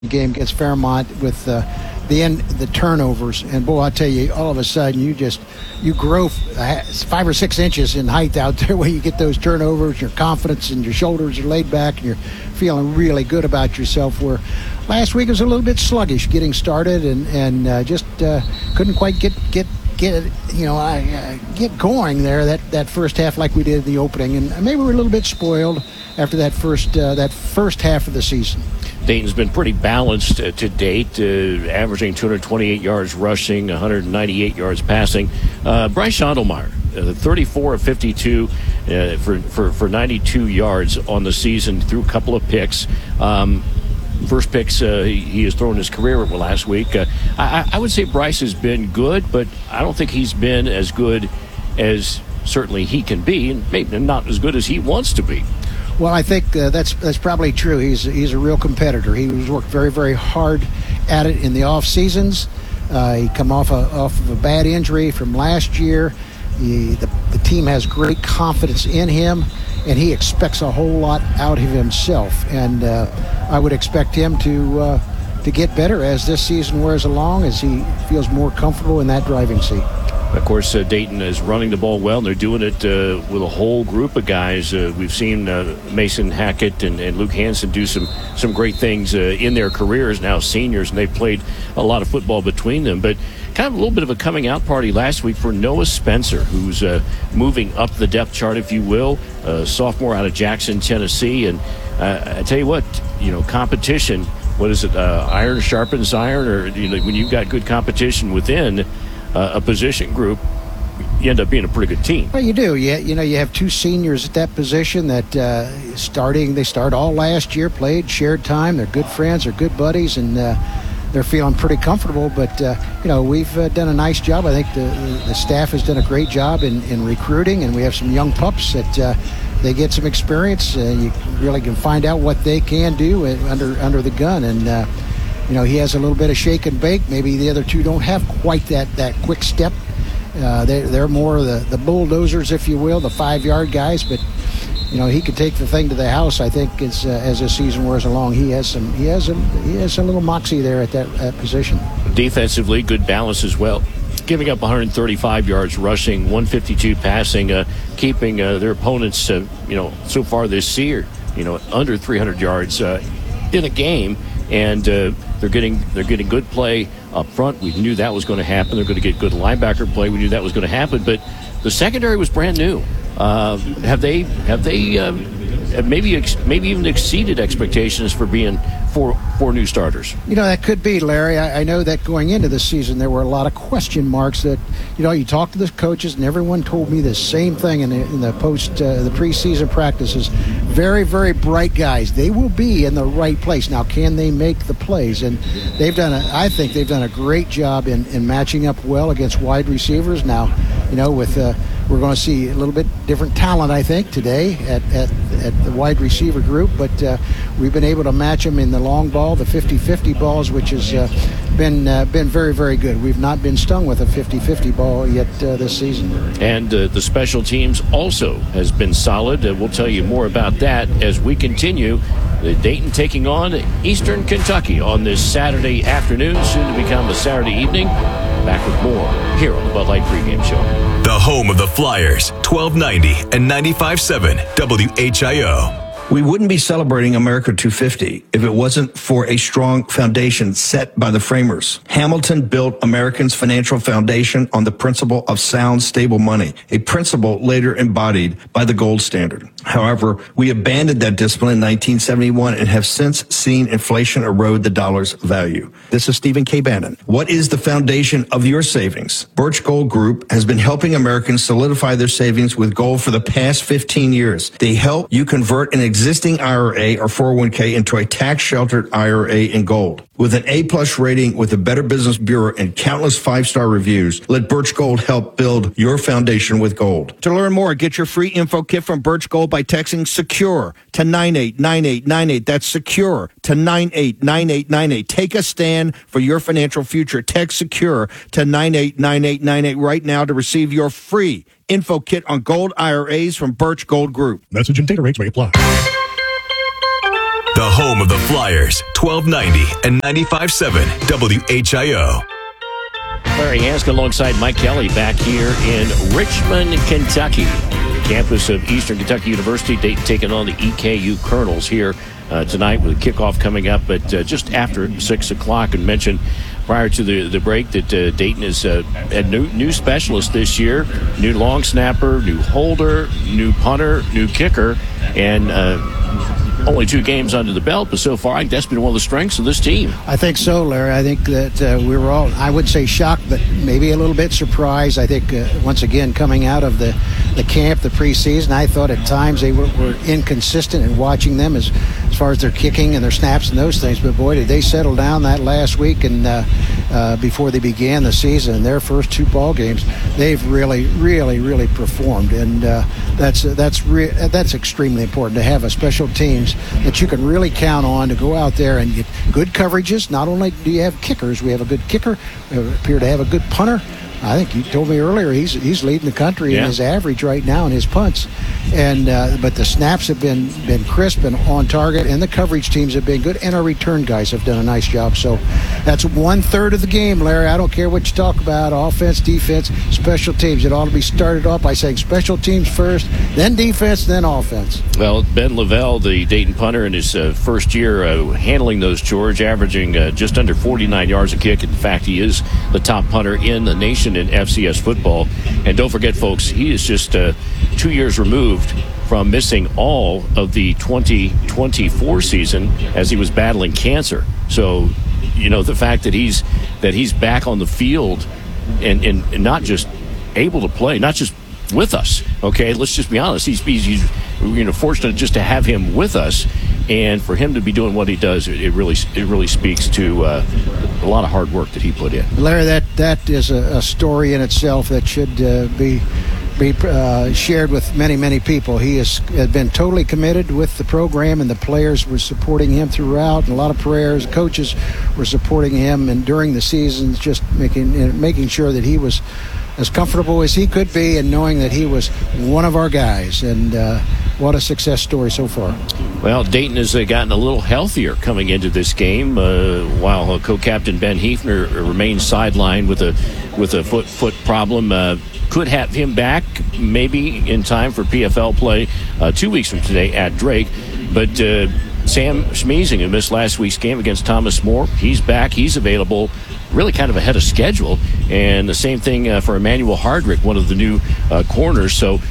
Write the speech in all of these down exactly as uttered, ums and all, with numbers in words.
game against Fairmont with uh, the end, the turnovers, and boy, I tell you, all of a sudden you just you grow five or six inches in height out there when you get those turnovers. Your confidence and your shoulders are laid back, and you're feeling really good about yourself. Where last week was a little bit sluggish getting started, and and uh, just uh, couldn't quite get get. Get you know, I uh, get going there that, that first half like we did in the opening, and maybe we're a little bit spoiled after that first uh, that first half of the season. Dayton's been pretty balanced uh, to date, uh, averaging two hundred twenty-eight yards rushing, one hundred ninety-eight yards passing. Uh, Bryce Schondelmeyer, uh, thirty-four of fifty-two uh, for, for for ninety-two yards on the season, threw a couple of picks. Um, First picks uh, he, he has thrown in his career last week. Uh, I, I would say Bryce has been good, but I don't think he's been as good as certainly he can be, and maybe not as good as he wants to be. Well, I think uh, that's that's probably true. He's he's a real competitor. He's worked very, very hard at it in the off seasons. Uh, he come off a, off of a bad injury from last year. He, the, the team has great confidence in him, and he expects a whole lot out of himself. And uh, I would expect him to uh, to get better as this season wears along, as he feels more comfortable in that driving seat. Of course, uh, Dayton is running the ball well, and they're doing it uh, with a whole group of guys. Uh, we've seen uh, Mason Hackett and, and Luke Hansen do some, some great things uh, in their careers, now seniors, and they've played a lot of football between them. But kind of a little bit of a coming-out party last week for Noah Spencer, who's uh, moving up the depth chart, if you will, a sophomore out of Jackson, Tennessee. And uh, I tell you what, you know, competition, what is it, uh, iron sharpens iron, or you know, when you've got good competition within Uh, a position group, you end up being a pretty good team. Well, you do. You, you know, you have two seniors at that position that uh, starting, they start all last year, played, shared time. They're good friends, they're good buddies, and uh, they're feeling pretty comfortable. But, uh, you know, we've uh, done a nice job. I think the, the staff has done a great job in, in recruiting, and we have some young pups that uh, they get some experience. Uh, you really can find out what they can do under, under the gun. And, uh, You know, he has a little bit of shake and bake. Maybe the other two don't have quite that, that quick step. Uh, they, they're more the, the bulldozers, if you will, the five-yard guys. But, you know, he could take the thing to the house, I think, as, uh, as the season wears along. He has some he has a, he has a little moxie there at that, that position. Defensively, good balance as well. Giving up one hundred thirty-five yards rushing, one fifty-two passing, uh, keeping uh, their opponents, uh, you know, so far this year, you know, under three hundred yards uh, in a game. And uh, they're getting they're getting good play up front. We knew that was going to happen. They're going to get good linebacker play. We knew that was going to happen. But the secondary was brand new. Uh, have they have they um, have maybe ex- maybe even exceeded expectations for being four four new starters? You know, that could be, Larry. I, I know that going into the season there were a lot of question marks. That you know, you talk to the coaches, and everyone told me the same thing in the, in the post uh, the preseason practices. Very, very bright guys. They will be in the right place. Now, can they make the plays? And they've done a, I think they've done a great job in, in matching up well against wide receivers. Now, you know, with uh, we're going to see a little bit different talent, I think, today at, at, at the wide receiver group. But uh, we've been able to match them in the long ball, the fifty-fifty balls, which has uh, been uh, been very, very good. We've not been stung with a fifty-fifty ball yet uh, this season. And uh, the special teams also has been solid. Uh, we'll tell you more about that as we continue. The Dayton taking on Eastern Kentucky on this Saturday afternoon, soon to become a Saturday evening. Back with more here on the Bud Light Pregame Show. The home of the Flyers, twelve ninety and ninety-five point seven W H I O. We wouldn't be celebrating America two fifty if it wasn't for a strong foundation set by the framers. Hamilton built Americans' financial foundation on the principle of sound, stable money, a principle later embodied by the gold standard. However, we abandoned that discipline in nineteen seventy-one and have since seen inflation erode the dollar's value. This is Stephen K. Bannon. What is the foundation of your savings? Birch Gold Group has been helping Americans solidify their savings with gold for the past fifteen years. They help you convert an existing I R A or four oh one k into a tax-sheltered I R A in gold. With an A-plus rating with the Better Business Bureau and countless five-star reviews, let Birch Gold help build your foundation with gold. To learn more, get your free info kit from Birch Gold by texting SECURE to nine eight nine eight nine eight. That's SECURE to nine eight nine eight nine eight. Take a stand for your financial future. Text SECURE to nine eight nine eight nine eight right now to receive your free info kit on gold I R As from Birch Gold Group. Message and data rates may apply. The home of the Flyers, twelve ninety and ninety-five point seven W H I O. Larry Hanskin alongside Mike Kelly back here in Richmond, Kentucky. The campus of Eastern Kentucky University, Dayton taking on the E K U Colonels here uh, tonight with a kickoff coming up at uh, just after six o'clock. And mentioned prior to the, the break that uh, Dayton is uh, a new, new specialist this year. New long snapper, new holder, new punter, new kicker, and uh, only two games under the belt, but so far I think that's been one of the strengths of this team. I think so, Larry. I think that uh, we were all, I would say shocked, but maybe a little bit surprised. I think, uh, once again, coming out of the, the camp, the preseason, I thought at times they were, were inconsistent in watching them as, as far as their kicking and their snaps and those things. But, boy, did they settle down that last week and uh, uh, before they began the season. In their first two ball games, they've really, really, really performed. And uh, that's, that's, re- that's extremely important to have a special teams that you can really count on to go out there and get good coverages. Not only do you have kickers, we have a good kicker, we appear to have a good punter. I think you told me earlier he's he's leading the country yeah. in his average right now in his punts, and uh, but the snaps have been been crisp and on target, and the coverage teams have been good, and our return guys have done a nice job. So that's one third of the game, Larry. I don't care what you talk about, offense, defense, special teams. It ought to be started off by saying special teams first, then defense, then offense. Well, Ben Lavelle, the Dayton punter, in his uh, first year uh, handling those chores, averaging uh, just under forty-nine yards a kick. In fact, he is the top punter in the nation in F C S football. And don't forget, folks, he is just uh, two years removed from missing all of the twenty twenty-four season as he was battling cancer. So, you know, the fact that he's that he's back on the field and, and, and not just able to play, not just with us, okay? Let's just be honest. He's, he's, he's you know, fortunate just to have him with us, and for him to be doing what he does, it, it really it really speaks to uh, a lot of hard work that he put in. Larry, that that is a, a story in itself that should uh, be be uh, shared with many, many people. He has, has been totally committed with the program, and the players were supporting him throughout, and a lot of prayers. Coaches were supporting him, and during the seasons, just making making sure that he was as comfortable as he could be, and knowing that he was one of our guys. And uh, what a success story so far. Well, Dayton has uh, gotten a little healthier coming into this game, uh, while uh, co-captain Ben Hefner remains sidelined with a with a foot foot problem. Uh, could have him back maybe in time for P F L play uh, two weeks from today at Drake. But uh, Sam Schmeezing, who missed last week's game against Thomas More, he's back. He's available, really kind of ahead of schedule. And the same thing uh, for Emmanuel Hardrick, one of the new uh, corners. So,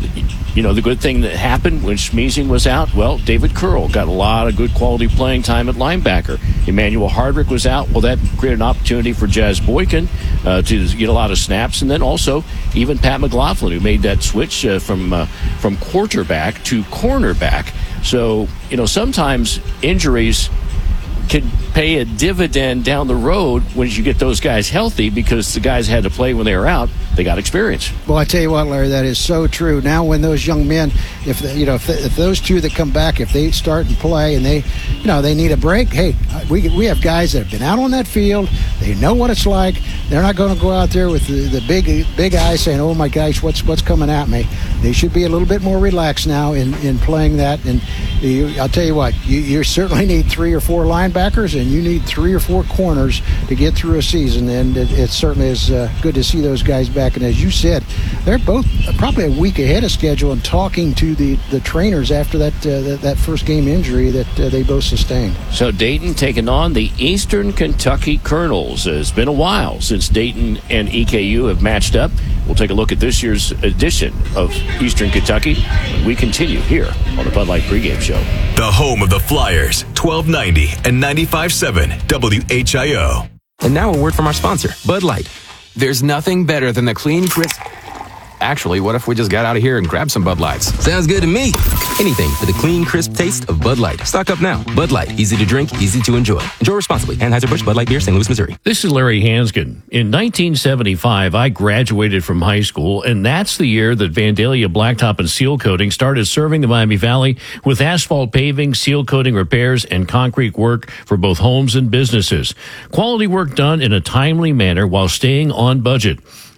you know, the good thing that happened when Schmeezing was out, well, David Curl got a lot of good quality playing time at linebacker. Emmanuel Hardrick was out. Well, that created an opportunity for Jazz Boykin uh, to get a lot of snaps. And then also even Pat McLaughlin, who made that switch uh, from uh, from quarterback to cornerback. So, you know, sometimes injuries can pay a dividend down the road when you get those guys healthy, because the guys had to play when they were out. They got experience. Well, I tell you what, Larry, that is so true. Now, when those young men, if they, you know, if, they, if those two that come back, if they start and play, and they, you know, they need a break. Hey, we we have guys that have been out on that field. They know what it's like. They're not going to go out there with the, the big big eyes saying, "Oh my gosh, what's what's coming at me." They should be a little bit more relaxed now in, in playing that. And you, I'll tell you what, you, you certainly need three or four linebackers, and you need three or four corners to get through a season. And it, it certainly is uh, good to see those guys back. And as you said, they're both probably a week ahead of schedule, and talking to the, the trainers after that, uh, that that first game injury that uh, they both sustained. So Dayton taking on the Eastern Kentucky Colonels. It's been a while since Dayton and E K U have matched up. We'll take a look at this year's edition of Eastern Kentucky. We continue here on the Bud Light Pregame Show. The home of the Flyers, twelve ninety and ninety-five point seven W H I O. And now a word from our sponsor, Bud Light. There's nothing better than the clean, crisp... Actually, what if we just got out of here and grabbed some Bud Lights? Sounds good to me. Anything for the clean, crisp taste of Bud Light. Stock up now. Bud Light. Easy to drink, easy to enjoy. Enjoy responsibly. Anheuser-Busch Bud Light Beer, Saint Louis, Missouri. This is Larry Hanskin. In nineteen seventy-five, I graduated from high school, and that's the year that Vandalia Blacktop and Seal Coating started serving the Miami Valley with asphalt paving, seal coating repairs, and concrete work for both homes and businesses. Quality work done in a timely manner while staying on budget.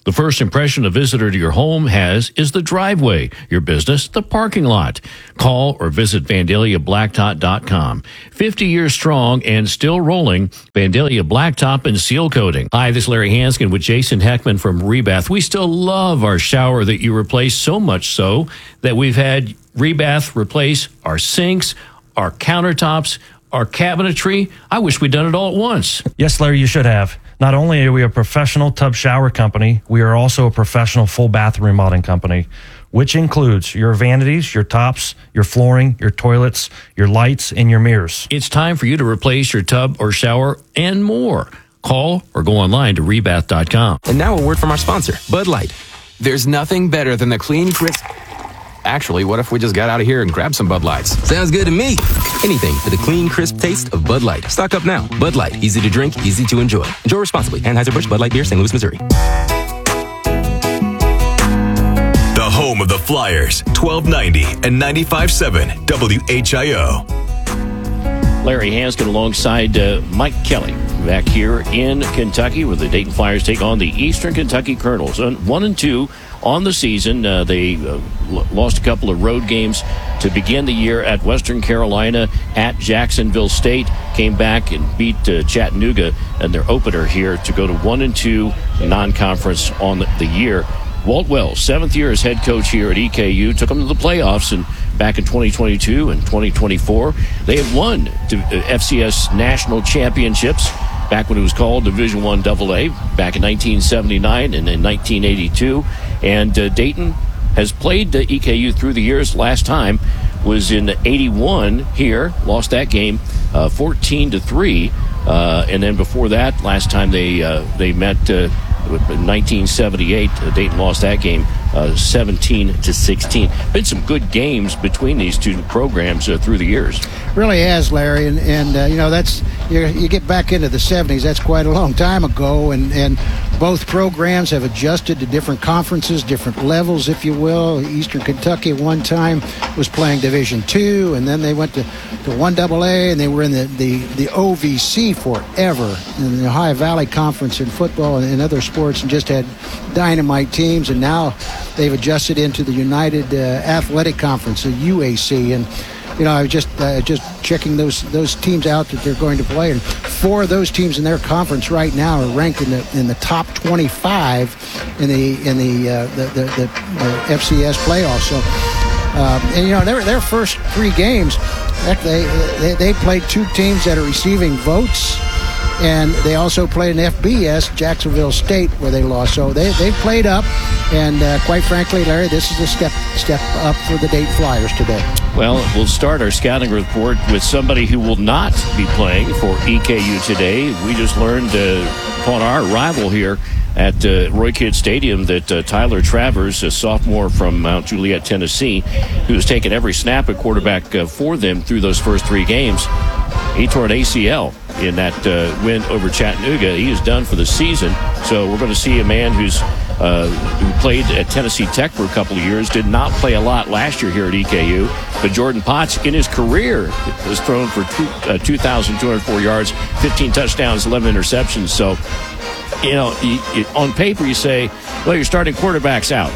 The first impression a visitor to your home has is the driveway, your business, the parking lot. Call or visit Vandalia Blacktop dot com. fifty years strong and still rolling, Vandalia Blacktop and Seal Coating. Hi, this is Larry Hanskin with Jason Heckman from Rebath. We still love our shower that you replaced, so much so that we've had Rebath replace our sinks, our countertops, our cabinetry. I wish we'd done it all at once. Yes, Larry, you should have. Not only are we a professional tub shower company, we are also a professional full bathroom remodeling company, which includes your vanities, your tops, your flooring, your toilets, your lights, and your mirrors. It's time for you to replace your tub or shower and more. Call or go online to rebath dot com. And now a word from our sponsor, Bud Light. There's nothing better than the clean, crisp... Actually, what if we just got out of here and grabbed some Bud Lights? Sounds good to me. Anything for the clean, crisp taste of Bud Light. Stock up now. Bud Light. Easy to drink, easy to enjoy. Enjoy responsibly. Anheuser-Busch Bud Light Beer, Saint Louis, Missouri. The home of the Flyers, twelve ninety and ninety-five point seven W H I O. Larry Hanskin alongside uh, Mike Kelly back here in Kentucky, where the Dayton Flyers take on the Eastern Kentucky Colonels. One and two on the season. Uh, they uh, l- lost a couple of road games to begin the year at Western Carolina, at Jacksonville State. Came back and beat uh, Chattanooga in their opener here to go to one and two non-conference on the, the year. Walt Wells, seventh year as head coach here at E K U, took them to the playoffs and back in twenty twenty-two and twenty twenty-four. They have won to, uh, F C S national championships back when it was called Division One Double A, back in nineteen seventy-nine and in nineteen eighty-two. And uh, Dayton has played uh, E K U through the years. Last time was in eighty-one here, lost that game uh, fourteen to three. Uh, and then before that, last time they uh, they met uh, in nineteen seventy-eight, uh, Dayton lost that game uh, seventeen to sixteen. Been some good games between these two programs uh, through the years. Really has, Larry, and, and uh, you know, that's you you get back into the seventies. That's quite a long time ago, and, and both programs have adjusted to different conferences, different levels, if you will. Eastern Kentucky at one time was playing Division Two, and then they went to, to one double A, and they were in the, the, the O V C forever, in the Ohio Valley Conference in football and, and other sports, and just had dynamite teams, and now they've adjusted into the United uh, Athletic Conference, the U A C, and you know, I was just uh, just checking those those teams out that they're going to play, and four of those teams in their conference right now are ranked in the in the top twenty-five in the in the uh, the, the, the, the F C S playoffs. So, uh, and you know, their their first three games, heck, they, they they played two teams that are receiving votes. And they also played an F B S, Jacksonville State, where they lost. So they they played up, and uh, quite frankly, Larry, this is a step step up for the Dayton Flyers today. Well, we'll start our scouting report with somebody who will not be playing for E K U today. We just learned uh, upon our arrival here at uh, Roy Kidd Stadium that uh, Tyler Travers, a sophomore from Mount Juliet, Tennessee, who's taken every snap at quarterback uh, for them through those first three games, he tore an A C L in that uh, win over Chattanooga. He is done for the season. So we're going to see a man who's uh, who played at Tennessee Tech for a couple of years, did not play a lot last year here at E K U. But Jordan Potts, in his career, has thrown for two, uh, two thousand two hundred four yards, fifteen touchdowns, eleven interceptions. So, you know, you, you, on paper you say, well, your starting quarterback's out.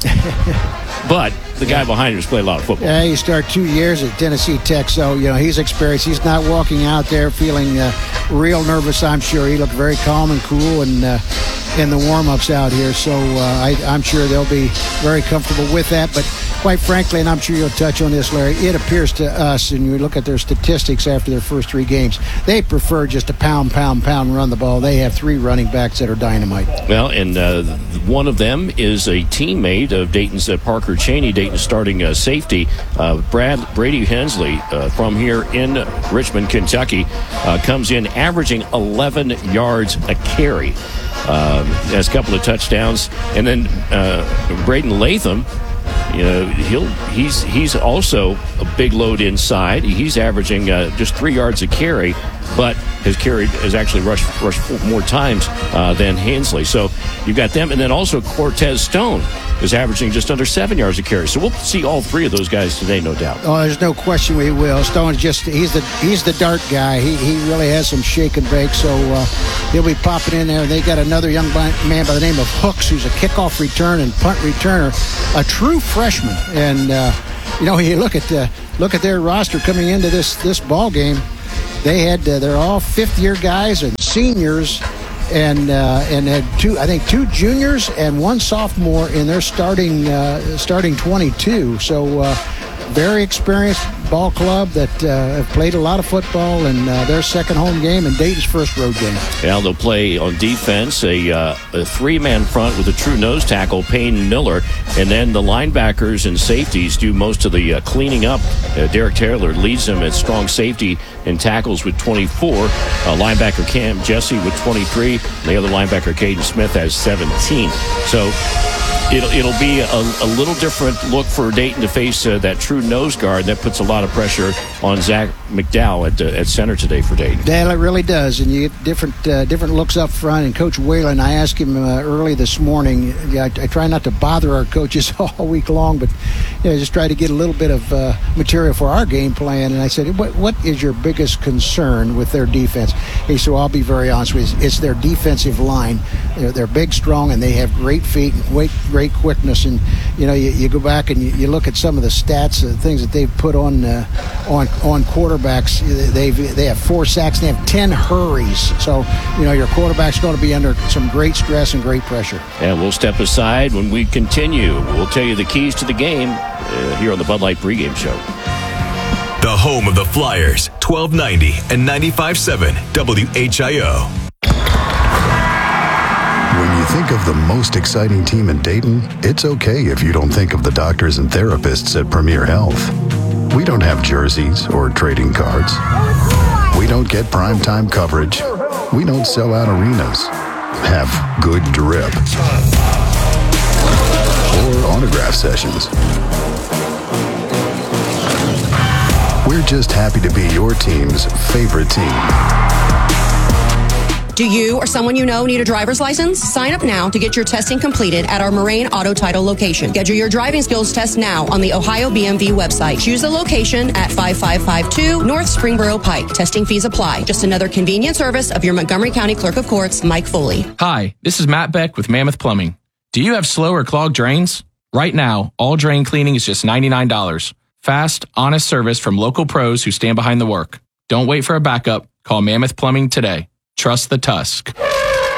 But the guy behind him has played a lot of football. Yeah, he started two years at Tennessee Tech, so, you know, he's experienced. He's not walking out there feeling uh, real nervous, I'm sure. He looked very calm and cool and uh, in the warm-ups out here, so uh, I, I'm sure they'll be very comfortable with that. But quite frankly, and I'm sure you'll touch on this, Larry, it appears to us, and you look at their statistics after their first three games, they prefer just to pound, pound, pound, run the ball. They have three running backs that are dynamite. Well, and uh, one of them is a teammate of Dayton's uh, Parker Cheney, Dayton's starting uh, safety. Uh, Brad Brady Hensley uh, from here in Richmond, Kentucky, uh, comes in averaging eleven yards a carry. Um, has a couple of touchdowns. And then uh, Braden Latham, you know, he'll he's he's also a big load inside. He's averaging uh, just three yards a carry. but has carried, has actually rushed, rushed more times uh, than Hensley. So you've got them. And then also Cortez Stone is averaging just under seven yards a carry. So we'll see all three of those guys today, no doubt. Oh, there's no question we will. Stone's just, he's the he's the dart guy. He he really has some shake and bake, so uh, he'll be popping in there. They got another young man by the name of Hooks, who's a kickoff return and punt returner, a true freshman. And, uh, you know, you look at uh, look at their roster coming into this, this ball game. They had, uh, they're all fifth-year guys and seniors, and uh, and had two, I think, two juniors and one sophomore in their starting uh, starting twenty-two. So uh, very experienced ball club that uh, have played a lot of football, and uh, their second home game and Dayton's first road game. Now they'll play on defense a, uh, a three-man front with a true nose tackle, Payne Miller, and then the linebackers and safeties do most of the uh, cleaning up. Uh, Derek Taylor leads them at strong safety and tackles with twenty-four. Uh, linebacker Cam Jesse with twenty-three. And the other linebacker, Caden Smith, has seventeen. So It'll, it'll be a, a little different look for Dayton to face uh, that true nose guard. That puts a lot of pressure on Zach McDowell at, uh, at center today for Dayton. Yeah, it really does. And you get different uh, different looks up front. And Coach Whalen, I asked him uh, early this morning, yeah, I, I try not to bother our coaches all week long, but you know, just try to get a little bit of uh, material for our game plan. And I said, what, what is your biggest concern with their defense? He said, well, I'll be very honest with you. It's their defensive line. They're, they're big, strong, and they have great feet and great, great quickness. And, you know, you, you go back and you, you look at some of the stats, the uh, things that they've put on uh, on on quarterbacks. They've, they have four sacks and they have ten hurries. So, you know, your quarterback's going to be under some great stress and great pressure. And we'll step aside when we continue. We'll tell you the keys to the game uh, here on the Bud Light pregame show. The home of the Flyers, twelve ninety and ninety-five point seven W H I O. When you think of the most exciting team in Dayton, it's okay if you don't think of the doctors and therapists at Premier Health. We don't have jerseys or trading cards. We don't get primetime coverage. We don't sell out arenas, have good drip, or autograph sessions. We're just happy to be your team's favorite team. Do you or someone you know need a driver's license? Sign up now to get your testing completed at our Moraine Auto Title location. Schedule your driving skills test now on the Ohio B M V website. Choose a location at five five five two North Springboro Pike. Testing fees apply. Just another convenient service of your Montgomery County Clerk of Courts, Mike Foley. Hi, this is Matt Beck with Mammoth Plumbing. Do you have slow or clogged drains? Right now, all drain cleaning is just ninety-nine dollars. Fast, honest service from local pros who stand behind the work. Don't wait for a backup. Call Mammoth Plumbing today. Trust the Tusk. The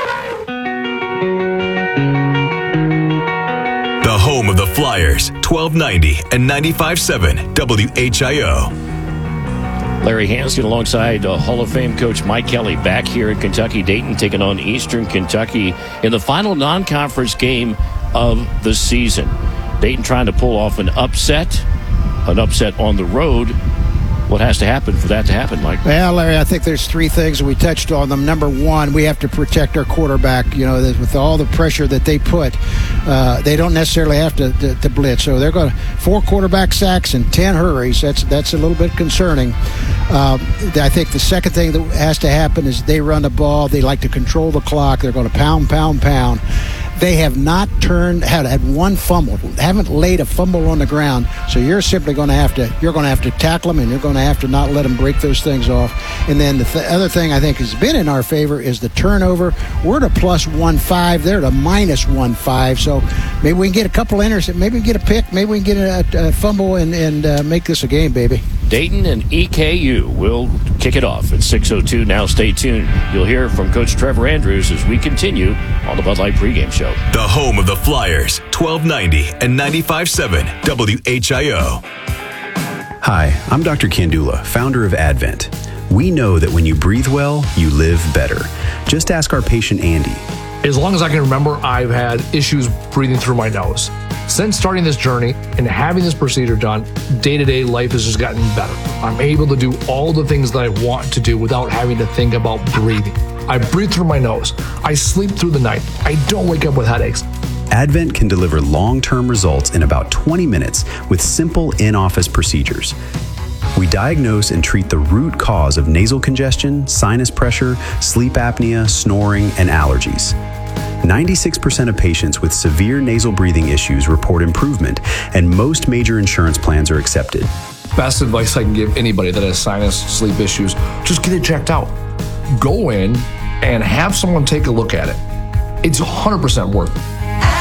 home of the Flyers, twelve ninety and ninety-five point seven W H I O. Larry Hanskin alongside uh, Hall of Fame coach Mike Kelly back here in Kentucky. Dayton taking on Eastern Kentucky in the final non-conference game of the season. Dayton trying to pull off an upset, an upset on the road. What has to happen for that to happen, Mike? Well, Larry, I think there's three things, and we touched on them. Number one, we have to protect our quarterback. You know, with all the pressure that they put, uh, they don't necessarily have to, to, to blitz. So they're going to four quarterback sacks and ten hurries. That's that's a little bit concerning. Uh, I think the second thing that has to happen is they run the ball. They like to control the clock. They're going to pound, pound, pound. They have not turned, had had one fumble, haven't laid a fumble on the ground. So you're simply going to have to, you're going to have to tackle them, and you're going to have to not let them break those things off. And then the th- other thing I think has been in our favor is the turnover. We're to plus one five, they're to minus one five. So maybe we can get a couple interceptions, maybe we can get a pick, maybe we can get a, a fumble and, and uh, make this a game, baby. Dayton and E K U will kick it off at six oh two. Now stay tuned. You'll hear from Coach Trevor Andrews as we continue on the Bud Light pregame show. The home of the Flyers, twelve ninety and ninety-five point seven W H I O. Hi, I'm Doctor Kandula, founder of Advent. We know that when you breathe well, you live better. Just ask our patient Andy. As long as I can remember, I've had issues breathing through my nose. Since starting this journey and having this procedure done, day-to-day life has just gotten better. I'm able to do all the things that I want to do without having to think about breathing. I breathe through my nose. I sleep through the night. I don't wake up with headaches. Advent can deliver long-term results in about twenty minutes with simple in-office procedures. We diagnose and treat the root cause of nasal congestion, sinus pressure, sleep apnea, snoring, and allergies. ninety-six percent of patients with severe nasal breathing issues report improvement, and most major insurance plans are accepted. Best advice I can give anybody that has sinus, sleep issues, just get it checked out. Go in and have someone take a look at it. It's one hundred percent worth it.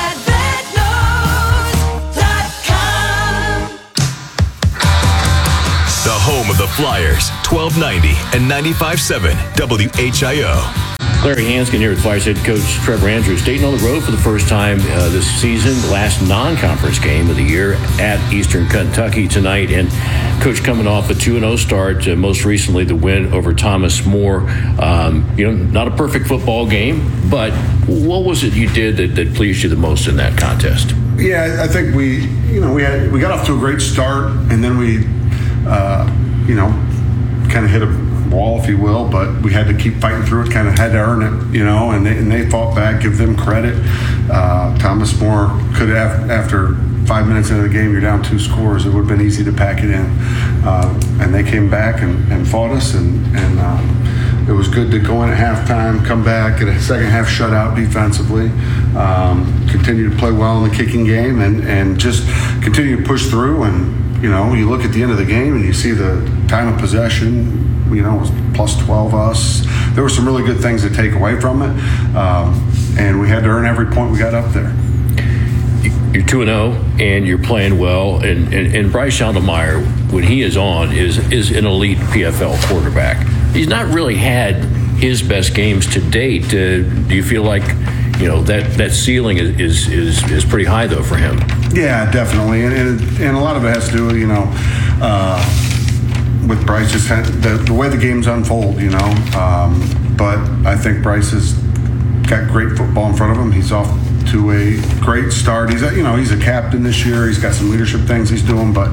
The home of the Flyers, twelve ninety and ninety-five point seven W H I O. Larry Hanskin here with Flyers head coach Trevor Andrews. Dayton on the road for the first time uh, this season. The last non-conference game of the year at Eastern Kentucky tonight. And Coach, coming off a two and oh start, uh, most recently the win over Thomas More. Um, you know, not a perfect football game, but what was it you did that, that pleased you the most in that contest? Yeah, I think we, you know, we had we got off to a great start, and then we, uh, you know, kind of hit a wall, if you will, but we had to keep fighting through it, kind of had to earn it, you know, and they, and they fought back, give them credit. Uh, Thomas More could have, after five minutes into the game, you're down two scores, it would have been easy to pack it in. Uh, and they came back and, and fought us, and, and um, it was good to go in at halftime, come back, get a second half shutout defensively, um, continue to play well in the kicking game, and, and just continue to push through. And, you know, you look at the end of the game and you see the time of possession, you know, it was plus twelve us. There were some really good things to take away from it, um, and we had to earn every point we got up there. You're two and oh, and you're playing well. And, and, and Bryce Schandelmeyer, when he is on, is is an elite P F L quarterback. He's not really had his best games to date. Uh, do you feel like, you know, that, that ceiling is, is, is, is pretty high, though, for him? Yeah, definitely. And, and, and a lot of it has to do with, you know, uh, with Bryce, just had the, the way the games unfold, you know. Um, but I think Bryce has got great football in front of him. He's off to a great start. He's a, you know, he's a captain this year. He's got some leadership things he's doing, but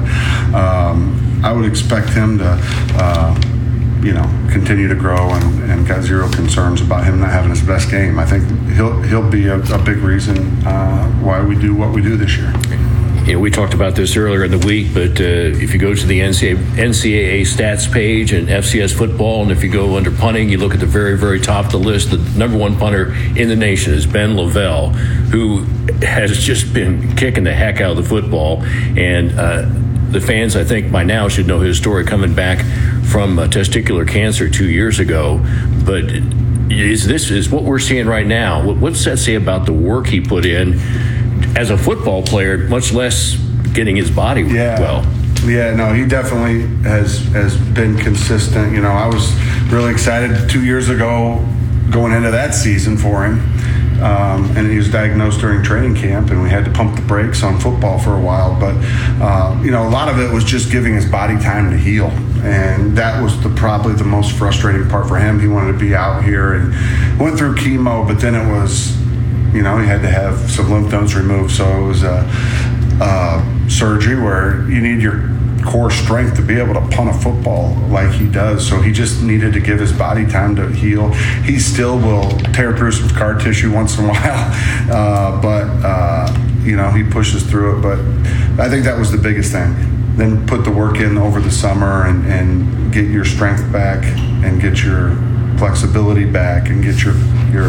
um, I would expect him to, uh, you know, continue to grow, and, and got zero concerns about him not having his best game. I think he'll he'll be a, a big reason uh, why we do what we do this year. You know, we talked about this earlier in the week, but uh, if you go to the N C double A, N C double A stats page and F C S football, and if you go under punting, you look at the very, very top of the list. The number one punter in the nation is Ben Lavelle, who has just been kicking the heck out of the football. And uh, the fans, I think, by now should know his story, coming back from uh, testicular cancer two years ago. But is this is what we're seeing right now? What, what's that say about the work he put in as a football player, much less getting his body yeah. well? Yeah, no, he definitely has has been consistent. You know, I was really excited two years ago going into that season for him. Um, and he was diagnosed during training camp, and we had to pump the brakes on football for a while. But, uh, you know, a lot of it was just giving his body time to heal. And that was the probably the most frustrating part for him. He wanted to be out here and went through chemo, but then it was, you know, he had to have some lymph nodes removed. So it was a, a surgery where you need your core strength to be able to punt a football like he does. So he just needed to give his body time to heal. He still will tear through some scar tissue once in a while, uh, but uh, you know, he pushes through it. But I think that was the biggest thing. Then put the work in over the summer and, and get your strength back and get your flexibility back and get your your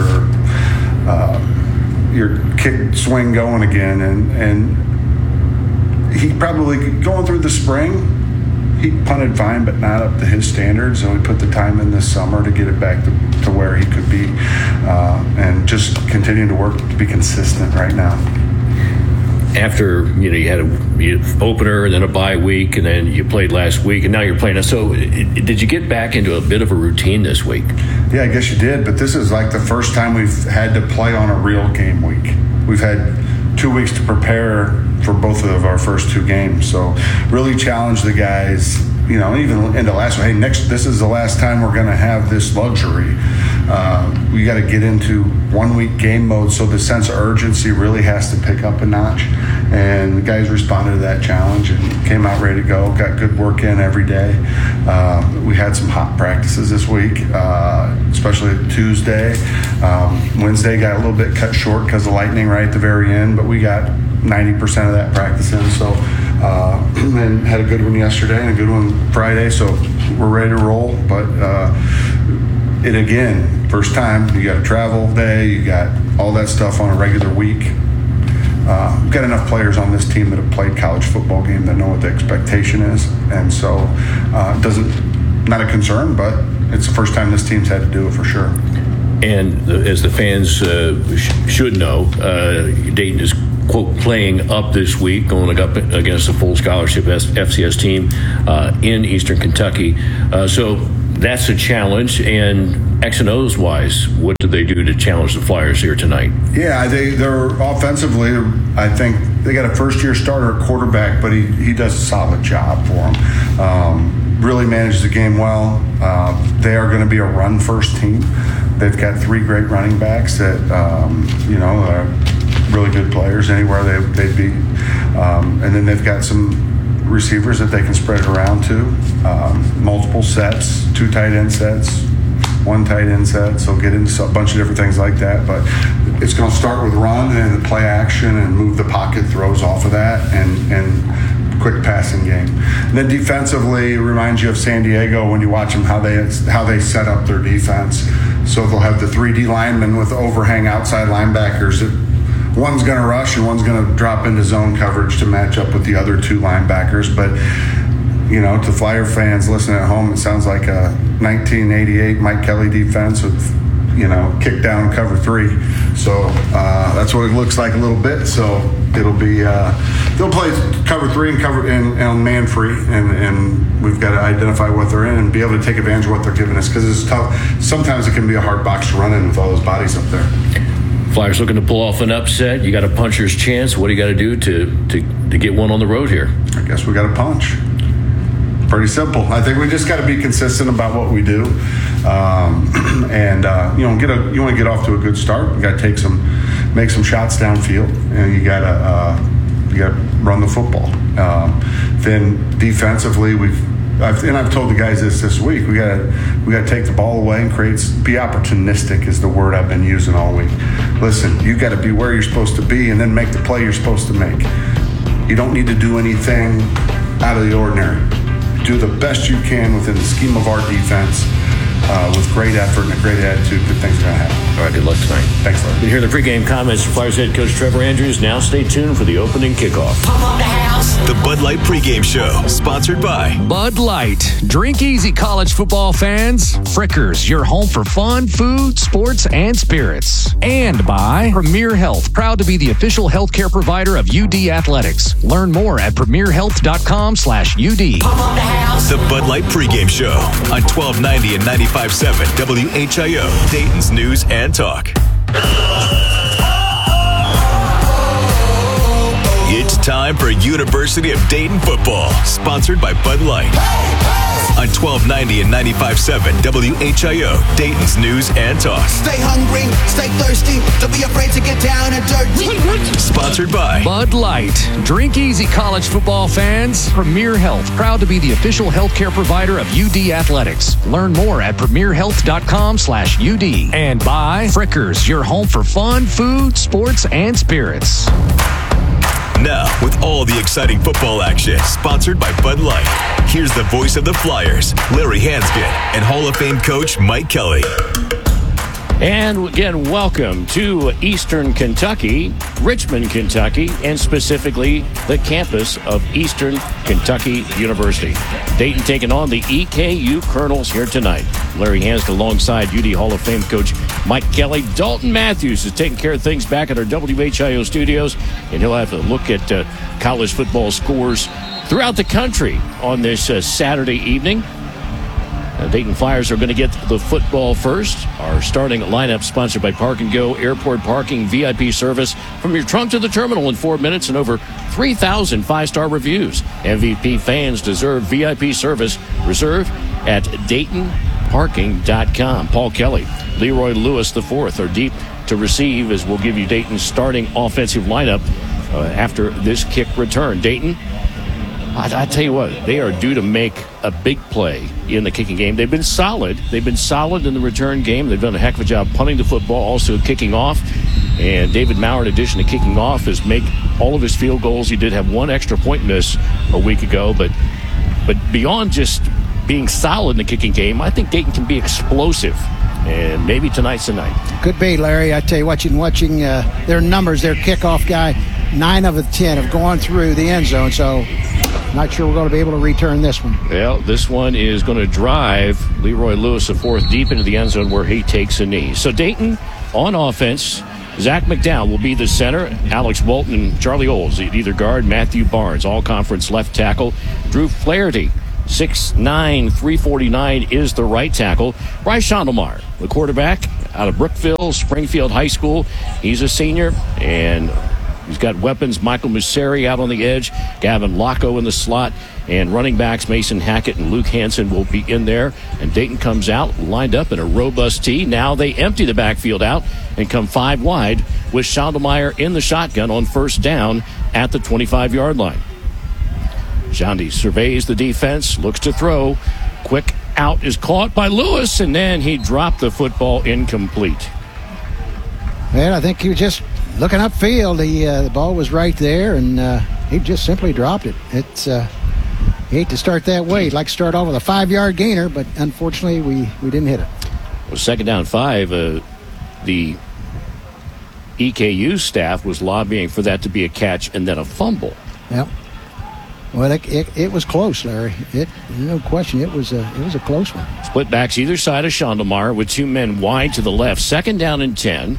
uh, your kick swing going again. And and he probably, going through the spring, he punted fine, but not up to his standards. So we put the time in this summer to get it back to, to where he could be, uh, and just continuing to work to be consistent right now. After, you know, you had a you opener and then a bye week, and then you played last week, and now you're playing. So it, did you get back into a bit of a routine this week? Yeah, I guess you did, but this is like the first time we've had to play on a real game week. We've had two weeks to prepare for both of our first two games. So really challenge the guys, you know, even in the last one, hey, next, this is the last time we're going to have this luxury. Uh, we got to get into one week game mode. So the sense of urgency really has to pick up a notch. And the guys responded to that challenge and came out ready to go, got good work in every day. Uh, we had some hot practices this week, uh, especially Tuesday. Um, Wednesday got a little bit cut short because of lightning right at the very end, but we got ninety percent of that practice in. So uh, and had a good one yesterday and a good one Friday. So we're ready to roll. But uh, it again, first time, you got a travel day, you got all that stuff on a regular week. Uh, we've got enough players on this team that have played college football game that know what the expectation is, and so uh, it doesn't not a concern, but it's the first time this team's had to do it for sure. And the, as the fans uh, sh- should know, uh, Dayton is, quote, playing up this week, going up against a full scholarship F C S team uh, in Eastern Kentucky. Uh, so that's a challenge. And X and O's wise, what do they do to challenge the Flyers here tonight? Yeah, they, they're offensively, I think they got a first-year starter at quarterback, but he, he does a solid job for them. Um, really manages the game well. Uh, they are going to be a run-first team. They've got three great running backs that, um, you know, are really good players anywhere they, they'd be. Um, and then they've got some receivers that they can spread it around to. Um, multiple sets, two tight end sets, one tight end set. So get into a bunch of different things like that. But it's going to start with run and the play action and move the pocket throws off of that and, and quick passing game. And then defensively, it reminds you of San Diego when you watch them, how they how they set up their defense. So they'll have the three D linemen with overhang outside linebackers. One's going to rush and one's going to drop into zone coverage to match up with the other two linebackers. But, you know, to Flyer fans listening at home, it sounds like a nineteen eighty-eight Mike Kelly defense with, you know, kick down cover three. So uh, that's what it looks like a little bit. So it'll be uh, they'll play cover three and cover and, and man free, and, and we've got to identify what they're in and be able to take advantage of what they're giving us, because it's tough. Sometimes it can be a hard box to run in with all those bodies up there. Flyers looking to pull off an upset. You got a puncher's chance. What do you got to do to, to to get one on the road here? I guess we got to punch. Pretty simple. I think we just got to be consistent about what we do, um, and uh, you know, get a you want to get off to a good start. You got to take some, make some shots downfield, and you got to uh, you got to run the football. Um, then defensively, we've I've, and I've told the guys this this week. We got to we got to take the ball away and create. Be opportunistic is the word I've been using all week. Listen, you got to be where you're supposed to be, and then make the play you're supposed to make. You don't need to do anything out of the ordinary. Do the best you can within the scheme of our defense, uh, with great effort and a great attitude. Good things are going to happen. All right, good luck tonight. Thanks, Larry. You hear the pregame comments from Flyers head coach Trevor Andrews. Now stay tuned for the opening kickoff. The Bud Light pregame show, sponsored by Bud Light. Drink easy, college football fans. Frickers, your home for fun, food, sports, and spirits. And by Premier Health, proud to be the official healthcare provider of U D Athletics. Learn more at premier health dot com slash U D. The Bud Light pregame show on twelve ninety and ninety-five point seven W H I O, Dayton's News and Talk. It's time for University of Dayton football, sponsored by Bud Light. On twelve ninety and ninety-five point seven W H I O, Dayton's News and Talk. Stay hungry, stay thirsty, don't be afraid to get down and dirty. Sponsored by Bud Light. Drink easy, college football fans. Premier Health, proud to be the official healthcare provider of U D Athletics. Learn more at premier health dot com slash U D. And by Frickers, your home for fun, food, sports, and spirits. Now, with all the exciting football action, sponsored by Bud Light, here's the voice of the Flyers, Larry Hansgen, and Hall of Fame coach Mike Kelly. And again, welcome to Eastern Kentucky, Richmond, Kentucky, and specifically the campus of Eastern Kentucky University. Dayton taking on the E K U Colonels here tonight. Larry Hansgen alongside U D Hall of Fame coach Mike Kelly. Dalton Matthews is taking care of things back at our W H I O studios, and he'll have a look at uh, college football scores throughout the country on this uh, Saturday evening. Uh, Dayton Flyers are going to get the football first. Our starting lineup sponsored by Park and Go Airport Parking V I P service from your trunk to the terminal in four minutes and over three thousand five-star reviews. M V P fans deserve V I P service. Reserve at Dayton Parking dot com. Paul Kelly, Leroy Lewis the fourth are deep to receive as we'll give you Dayton's starting offensive lineup uh, after this kick return. Dayton, I, I tell you what, they are due to make a big play in the kicking game. They've been solid. They've been solid in the return game. They've done a heck of a job punting the football, also kicking off. And David Maurer, in addition to kicking off, has made all of his field goals. He did have one extra point miss a week ago, but but beyond just being solid in the kicking game, I think Dayton can be explosive. And maybe tonight's the night. Could be, Larry. I tell you, watching watching uh, their numbers, their kickoff guy, nine of the ten have gone through the end zone. So, not sure we're going to be able to return this one. Well, this one is going to drive Leroy Lewis, the fourth, deep into the end zone where he takes a knee. So Dayton on offense. Zach McDowell will be the center. Alex Walton and Charlie Olds at either guard. Matthew Barnes, all-conference left tackle. Drew Flaherty, six nine, three forty-nine, is the right tackle. Bryce Schondelmeyer, the quarterback out of Brookville, Springfield High School. He's a senior, and he's got weapons. Michael Museri out on the edge. Gavin Locko in the slot. And running backs Mason Hackett and Luke Hansen will be in there. And Dayton comes out, lined up in a robust tee. Now they empty the backfield out and come five wide with Schondelmeyer in the shotgun on first down at the twenty-five-yard line. Jondi surveys the defense, looks to throw. Quick out is caught by Lewis, and then he dropped the football incomplete. Man, I think he was just looking upfield. He, uh, the ball was right there, and uh, he just simply dropped it. It's uh, you hate to start that way. He'd like to start off with a five-yard gainer, but unfortunately we, we didn't hit it. Well, second down five, uh, the E K U staff was lobbying for that to be a catch and then a fumble. Yep. Well, it, it, it was close, Larry. It no question. It was a it was a close one. Split backs either side of Schondelmeyer with two men wide to the left. Second down and ten.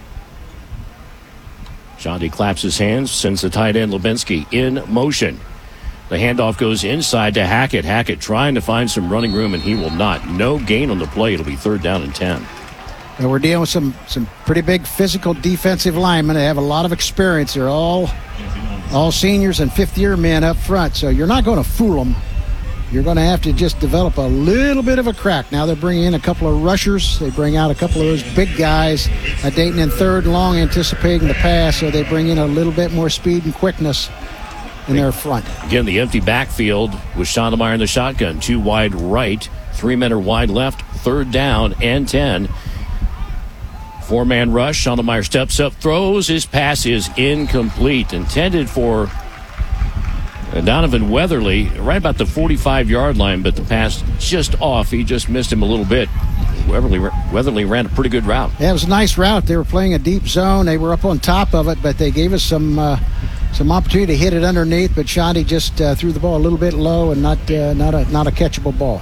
Jondi claps his hands, sends the tight end Lubinsky in motion. The handoff goes inside to Hackett. Hackett trying to find some running room, and he will not. No gain on the play. It'll be third down and ten. And we're dealing with some some pretty big physical defensive linemen. They have a lot of experience. They're all all seniors and fifth-year men up front. So you're not going to fool them. You're going to have to just develop a little bit of a crack. Now they're bringing in a couple of rushers. They bring out a couple of those big guys. Uh, Dayton in third and long, anticipating the pass. So they bring in a little bit more speed and quickness in their front. Again, the empty backfield with Schondelmeyer in the shotgun. Two wide right, three men are wide left. Third down and ten. Four-man rush. Schondelmeyer steps up, throws. His pass is incomplete. Intended for Donovan Weatherly, right about the forty-five-yard line, but the pass just off. He just missed him a little bit. Weatherly, Weatherly ran a pretty good route. Yeah, it was a nice route. They were playing a deep zone. They were up on top of it, but they gave us some uh, some opportunity to hit it underneath. But Jondi just uh, threw the ball a little bit low and not uh, not a not a catchable ball.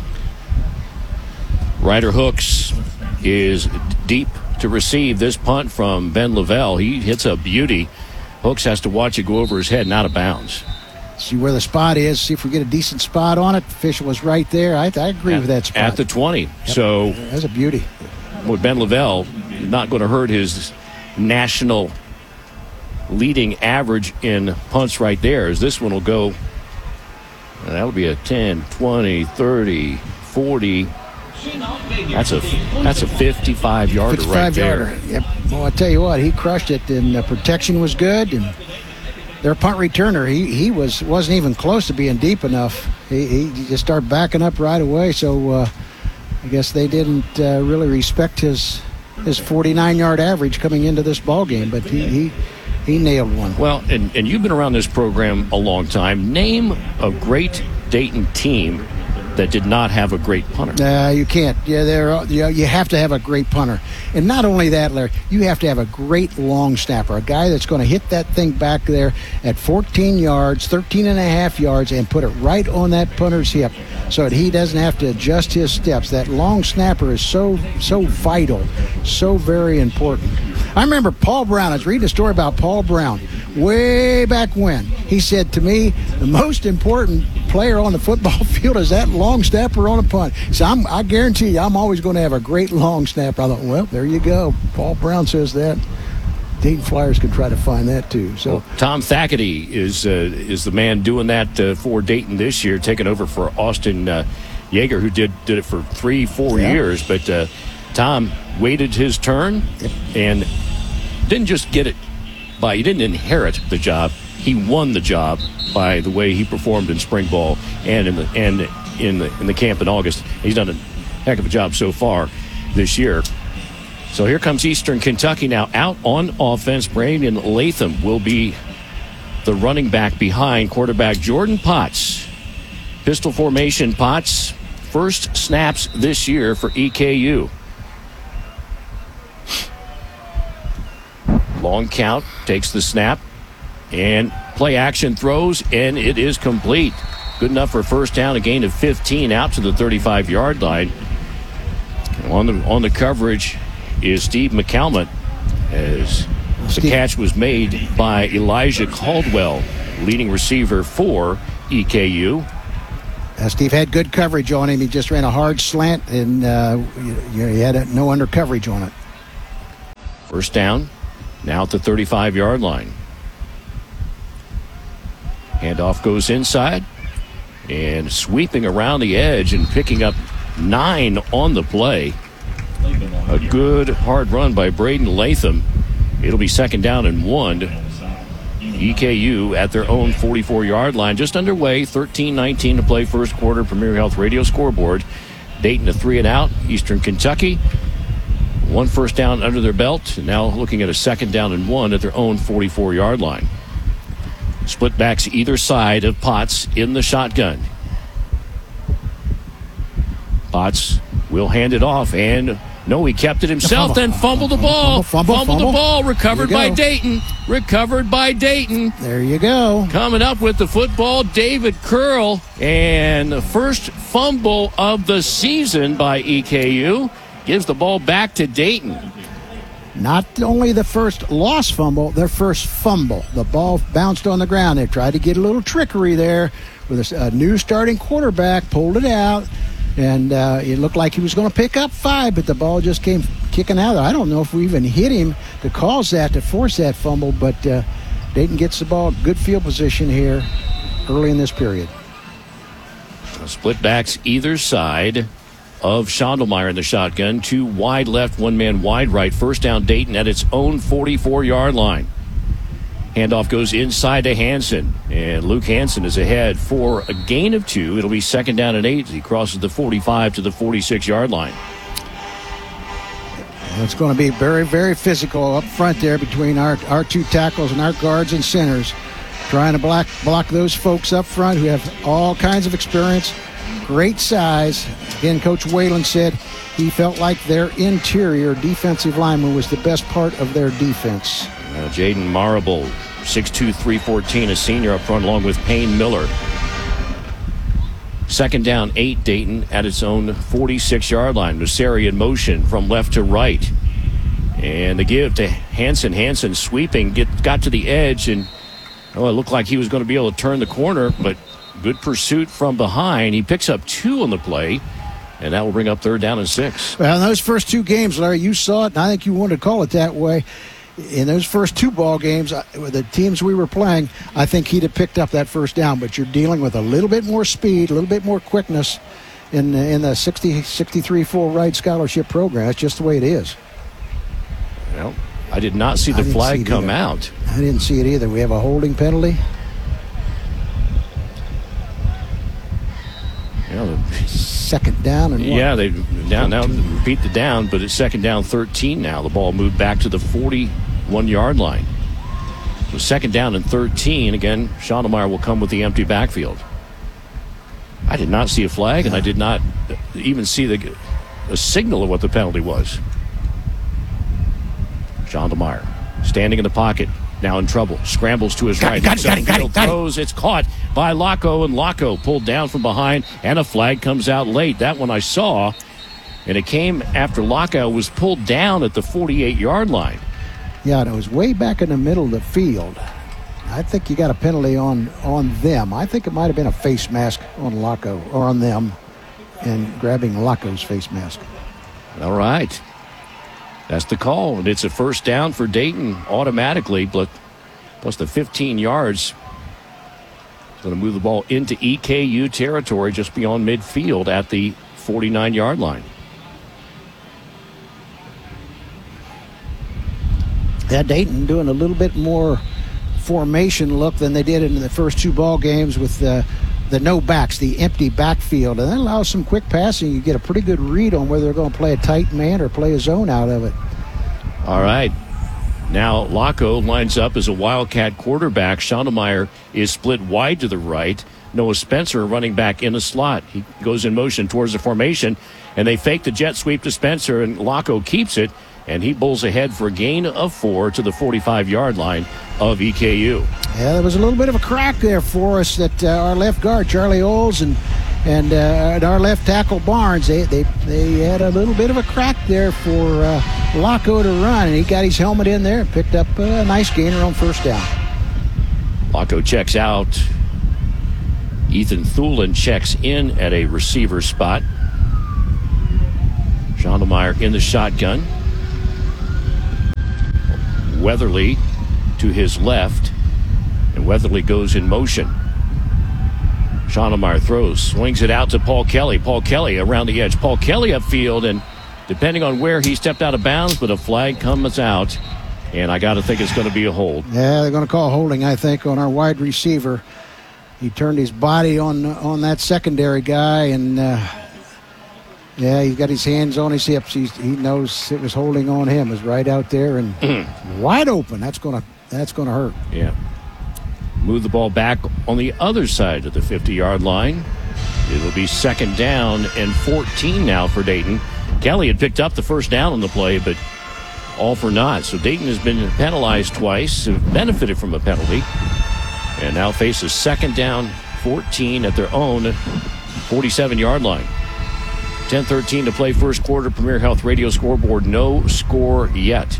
Ryder Hooks is deep to receive this punt from Ben Lavelle. He hits a beauty. Hooks has to watch it go over his head and out of bounds. See where the spot is. See if we get a decent spot on it. Fish was right there. I, I agree at, with that spot. At the twenty. Yep. So that's a beauty. With Ben Lavelle, not going to hurt his national leading average in punts right there, as this one will go. That'll be a ten, twenty, thirty, forty. That's a that's a fifty-five yarder right there. fifty-five yarder. Yep. Well, I tell you what, he crushed it, and the protection was good, and their punt returner, he he was wasn't even close to being deep enough. He he just started backing up right away. So uh, I guess they didn't uh, really respect his his forty-nine yard average coming into this ball game, but he he, he nailed one. Well, and and you've been around this program a long time. Name a great Dayton team that did not have a great punter. Uh, you can't. Yeah, there. You, you have to have a great punter, and not only that, Larry. You have to have a great long snapper, a guy that's going to hit that thing back there at fourteen yards, thirteen and a half yards, and put it right on that punter's hip, so that he doesn't have to adjust his steps. That long snapper is so so vital, so very important. I remember Paul Brown. I was reading a story about Paul Brown way back when. He said to me, the most important player on the football field is that long snapper on a punt. So I'm, I guarantee you, I'm always going to have a great long snapper. I thought, well, there you go. Paul Brown says that. Dayton Flyers can try to find that too. So well, Tom Thackerty is uh, is the man doing that uh, for Dayton this year, taking over for Austin uh, Yeager, who did did it for three, four yeah. years. But uh, Tom waited his turn yep. and didn't just get it by, he didn't inherit the job. He won the job by the way he performed in spring ball and in the and in the in the camp in August. He's done a heck of a job so far this year. So here comes Eastern Kentucky now out on offense. Brandon Latham will be the running back behind quarterback Jordan Potts. Pistol formation. Potts, first snaps this year for E K U. Long count, takes the snap, and play action throws, and it is complete. Good enough for a first down, a gain of fifteen out to the thirty-five-yard line. On the, on the coverage is Steve McCalmont, as the catch was made by Elijah Caldwell, leading receiver for E K U. Uh, Steve had good coverage on him. He just ran a hard slant, and uh, you, you, he had a, no under coverage on it. First down, now at the thirty-five-yard line. Handoff goes inside, and sweeping around the edge and picking up nine on the play. A good hard run by Braden Latham. It'll be second down and one. E K U at their own forty-four-yard line. Just underway, thirteen nineteen to play first quarter. Premier Health Radio scoreboard. Dayton a three and out. Eastern Kentucky, one first down under their belt. Now looking at a second down and one at their own forty-four-yard line. Split backs either side of Potts in the shotgun. Potts will hand it off, and no, he kept it himself, then fumbled the ball. Fumble, fumble, fumbled fumble. the ball, recovered by go. Dayton. Recovered by Dayton. There you go. Coming up with the football, David Curl, and the first fumble of the season by E K U. Gives the ball back to Dayton. Not only the first lost fumble, their first fumble. The ball bounced on the ground. They tried to get a little trickery there with a, a new starting quarterback, pulled it out, and uh, it looked like he was going to pick up five, but the ball just came kicking out. I don't know if we even hit him to cause that, to force that fumble, but uh, Dayton gets the ball, good field position here early in this period. Split backs either side of Schondelmeyer in the shotgun. Two wide left, one man wide right. First down, Dayton at its own forty-four-yard line. Handoff goes inside to Hansen, and Luke Hansen is ahead for a gain of two. It'll be second down and eight as he crosses the forty-five to the forty-six-yard line. It's going to be very, very physical up front there between our, our two tackles and our guards and centers, trying to block, block those folks up front who have all kinds of experience, great size. Again, Coach Whalen said he felt like their interior defensive lineman was the best part of their defense. Uh, Jaden Marable, six two, three fourteen, a senior up front, along with Payne Miller. Second down, eight, Dayton at its own forty-six-yard line. Nusseri in motion from left to right. And the give to Hansen. Hansen sweeping, get, got to the edge, and oh, it looked like he was going to be able to turn the corner, but good pursuit from behind. He picks up two on the play, and that will bring up third down and six. Well, in those first two games, Larry, you saw it, and I think you wanted to call it that way. In those first two ball games, the teams we were playing, I think he'd have picked up that first down. But you're dealing with a little bit more speed, a little bit more quickness in in the sixty, sixty-three full ride scholarship program. That's just the way it is. Well, I did not see the flag come either. out. I didn't see it either. We have a holding penalty. Yeah, second down and one. Yeah, they down now repeat the down, but it's second down thirteen now. The ball moved back to the forty-one-yard line. So second down and thirteen. Again, Schondelmeyer will come with the empty backfield. I did not see a flag, and I did not even see the a signal of what the penalty was. Schondelmeyer standing in the pocket, now in trouble. Scrambles to his got right. It, got it, got it, got it, got it. Throws. It's caught by Locko, and Locko pulled down from behind, and a flag comes out late. That one I saw, and it came after Locko was pulled down at the forty-eight-yard line. Yeah, and it was way back in the middle of the field. I think you got a penalty on, on them. I think it might have been a face mask on Locko, or on them, and grabbing Locko's face mask. All right. That's the call, and it's a first down for Dayton automatically, but plus the fifteen yards. Going to move the ball into E K U territory just beyond midfield at the forty-nine-yard line. Yeah, Dayton doing a little bit more formation look than they did in the first two ball games with the, the no backs, the empty backfield. And that allows some quick passing. You get a pretty good read on whether they're going to play a tight man or play a zone out of it. All right. Now Laco lines up as a Wildcat quarterback. Schondelmeyer is split wide to the right. Noah Spencer running back in the slot. He goes in motion towards the formation, and they fake the jet sweep to Spencer, and Laco keeps it, and he bowls ahead for a gain of four to the forty-five-yard line of E K U. Yeah, there was a little bit of a crack there for us that uh, our left guard, Charlie Oles, and and, uh, and our left tackle, Barnes, they, they they had a little bit of a crack there for uh, Laco to run, and he got his helmet in there and picked up a nice gainer on first down. Laco checks out. Ethan Thulin checks in at a receiver spot. Schondelmeyer in the shotgun. Weatherly to his left, and Weatherly goes in motion. Schondelmeyer throws, swings it out to Paul Kelly. Paul Kelly around the edge. Paul Kelly upfield, and depending on where he stepped out of bounds, but a flag comes out, and I got to think it's going to be a hold. Yeah, they're going to call holding, I think, on our wide receiver. He turned his body on on that secondary guy, and uh, yeah, he's got his hands on his hips. He's, he knows it was holding on him. It was right out there and wide open. That's gonna that's gonna hurt. Yeah. Move the ball back on the other side of the fifty-yard line. It'll be second down and fourteen now for Dayton. Kelly had picked up the first down on the play, but all for naught. So Dayton has been penalized twice, benefited from a penalty, and now faces second down, fourteen at their own forty-seven-yard line. ten thirteen to play first quarter. Premier Health Radio scoreboard, no score yet.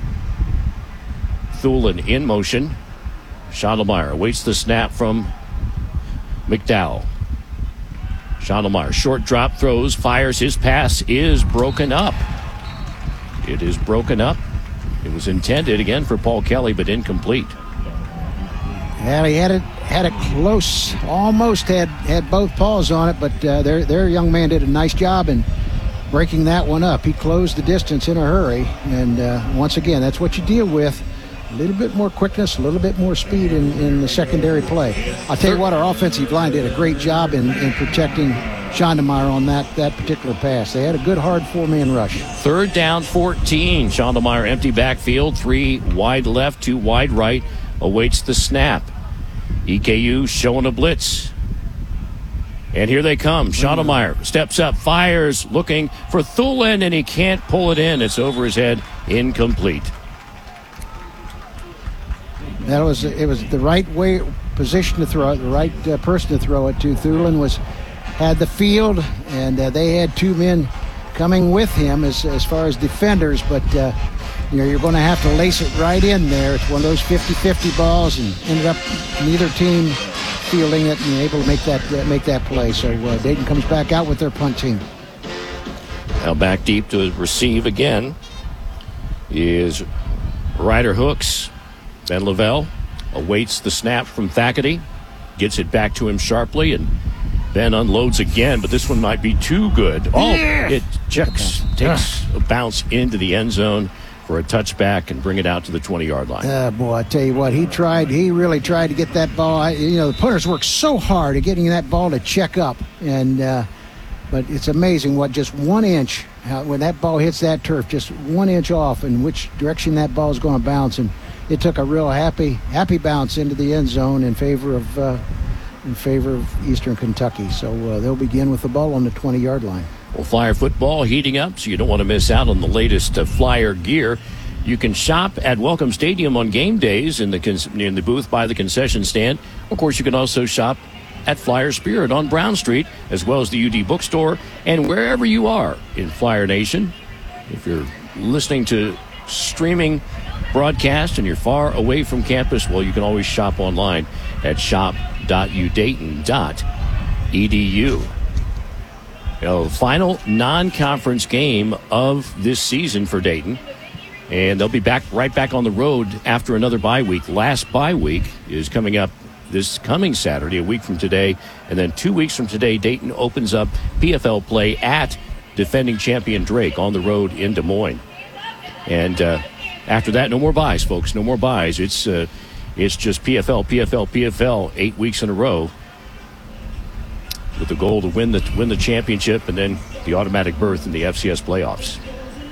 Thulin in motion. Schondelmeyer awaits the snap from McDowell. Schondelmeyer, short drop, throws, fires. His pass is broken up. It is broken up. It was intended again for Paul Kelly, but incomplete. Yeah, he had it had it close, almost had, had both paws on it, but uh, their their young man did a nice job in breaking that one up. He closed the distance in a hurry, and uh, once again, that's what you deal with. A little bit more quickness, a little bit more speed in, in the secondary play. I'll tell you what, our offensive line did a great job in, in protecting Schondelmeyer on that, that particular pass. They had a good, hard four-man rush. Third down, fourteen. Schondelmeyer empty backfield, three wide left, two wide right. Awaits the snap. E K U showing a blitz. And here they come. Schondelmeyer steps up, fires, looking for Thulin, and he can't pull it in. It's over his head, incomplete. That was it was the right way position to throw it, the right uh, person to throw it to. Thulin was had the field, and uh, they had two men coming with him as as far as defenders, but uh, you know, you're going to have to lace it right in there. It's one of those fifty-fifty balls, and ended up neither team fielding it and able to make that uh, make that play. So uh, Dayton comes back out with their punt team. Now back deep to receive again is Ryder Hooks. Ben Lavelle awaits the snap from Thackerty, gets it back to him sharply, and Ben unloads again, but this one might be too good. Oh, yeah. It checks, takes a bounce into the end zone for a touchback and bring it out to the twenty-yard line. Uh, boy, I tell you what, he tried, he really tried to get that ball. I, you know, the punters work so hard at getting that ball to check up, and uh, but it's amazing what just one inch, how, when that ball hits that turf, just one inch off in which direction that ball is going to bounce, and it took a real happy, happy bounce into the end zone in favor of uh, in favor of Eastern Kentucky. So uh, they'll begin with the ball on the twenty-yard line. Well, Flyer football heating up, so you don't want to miss out on the latest uh, Flyer gear. You can shop at Welcome Stadium on game days in the con- in the booth by the concession stand. Of course, you can also shop at Flyer Spirit on Brown Street, as well as the U D bookstore, and wherever you are in Flyer Nation. If you're listening to streaming broadcast and you're far away from campus, well, you can always shop online at shop dot u dayton dot e d u. You know, final non-conference game of this season for Dayton, and they'll be back right back on the road after another bye week. Last bye week is coming up this coming Saturday, a week from today, and then two weeks from today, Dayton opens up P F L play at defending champion Drake on the road in Des Moines. And uh, after that, no more buys, folks. No more buys. It's uh, it's just P F L, P F L, P F L, eight weeks in a row, with the goal to win the win the championship and then the automatic berth in the F C S playoffs.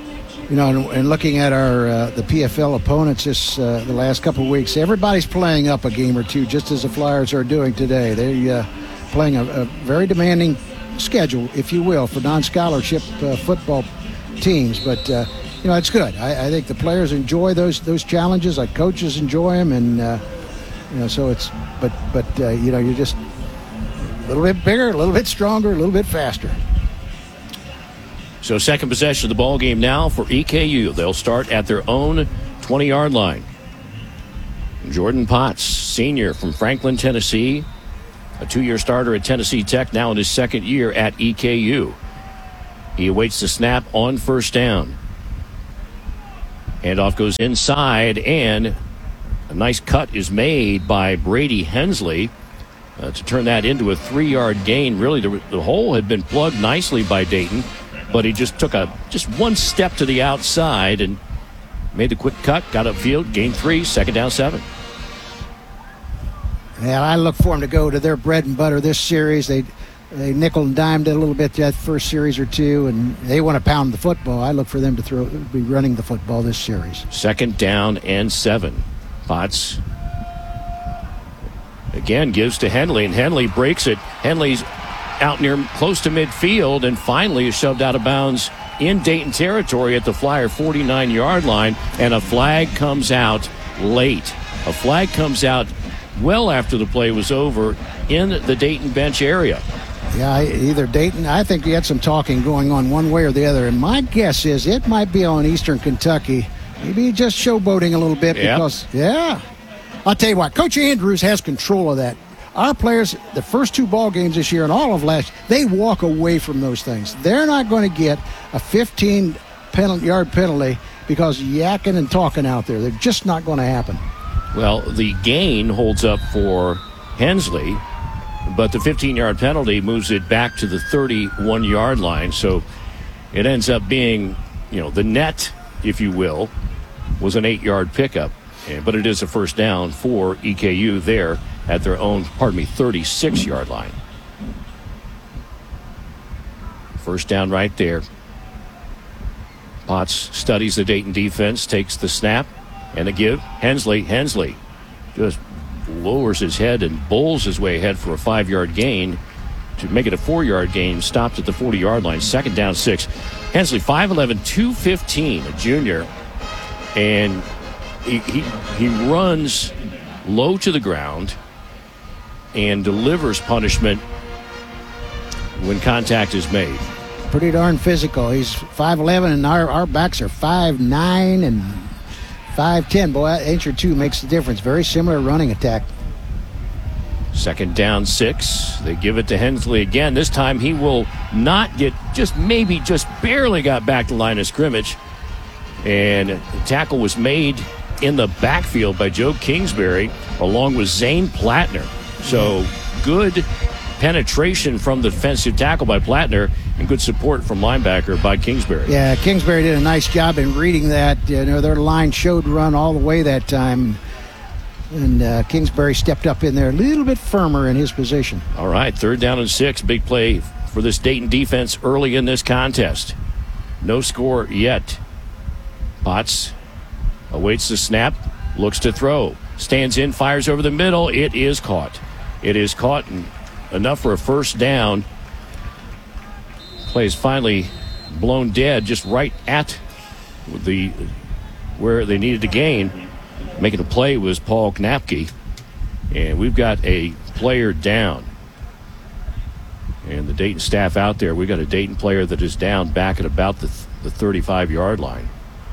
you know, and, and looking at our uh, the P F L opponents this uh, the last couple of weeks, everybody's playing up a game or two, just as the Flyers are doing today. They're uh, playing a, a very demanding schedule, if you will, for non-scholarship uh, football teams. But uh, you know, it's good. I, I think the players enjoy those those challenges. Like coaches enjoy them, and uh, you know, so it's. But but uh, you know, you're just a little bit bigger, a little bit stronger, a little bit faster. So second possession of the ball game now for E K U. They'll start at their own twenty-yard line. Jordan Potts, senior from Franklin, Tennessee, a two-year starter at Tennessee Tech, now in his second year at E K U. He awaits the snap on first down. Handoff goes inside, and a nice cut is made by Brady Hensley uh, to turn that into a three-yard gain. Really, the, the hole had been plugged nicely by Dayton, but he just took a just one step to the outside and made the quick cut, got upfield, gained three, second down, seven. And I look for them to go to their bread and butter this series. They they nickel and dimed it a little bit that first series or two, and they want to pound the football. I look for them to throw, be running the football this series. Second down and seven. Potts again gives to Henley, and Henley breaks it. Henley's out near close to midfield, and finally is shoved out of bounds in Dayton territory at the Flyer forty-nine-yard line, and a flag comes out late. A flag comes out well after the play was over in the Dayton bench area. Yeah, either Dayton, I think you had some talking going on one way or the other, and my guess is it might be on Eastern Kentucky. Maybe just showboating a little bit yep. because, yeah. I'll tell you what, Coach Andrews has control of that. Our players, the first two ball games this year and all of last, they walk away from those things. They're not going to get a fifteen-yard penalty because yakking and talking out there. They're just not going to happen. Well, the gain holds up for Hensley, but the fifteen-yard penalty moves it back to the thirty-one-yard line. So it ends up being, you know, the net, if you will, was an eight-yard pickup. But it is a first down for E K U there at their own, pardon me, thirty-six-yard line. First down right there. Potts studies the Dayton defense, takes the snap, and a give. Hensley, Hensley just lowers his head and bowls his way ahead for a five-yard gain to make it a four-yard gain. Stopped at the forty-yard line. Second down, six. Hensley, five eleven, two fifteen, a junior. And he, he, he runs low to the ground and delivers punishment when contact is made. Pretty darn physical. He's five eleven, and our, our backs are five nine and five ten. Boy, that inch or two makes the difference. Very similar running attack. Second down, six. They give it to Hensley again. This time he will not get, just maybe just barely got back to line of scrimmage. And the tackle was made in the backfield by Joe Kingsbury along with Zane Plattner. So good penetration from the defensive tackle by Plattner and good support from linebacker by Kingsbury. Yeah, Kingsbury did a nice job in reading that. You know, their line showed run all the way that time. And uh, Kingsbury stepped up in there a little bit firmer in his position. All right, third down and six. Big play for this Dayton defense early in this contest. No score yet. Potts awaits the snap, looks to throw, stands in, fires over the middle. It is caught. It is caught and enough for a first down. Play is finally blown dead just right at the where they needed to gain. Making a play was Paul Knapke. And we've got a player down. And the Dayton staff out there, we've got a Dayton player that is down back at about the, the thirty-five-yard line.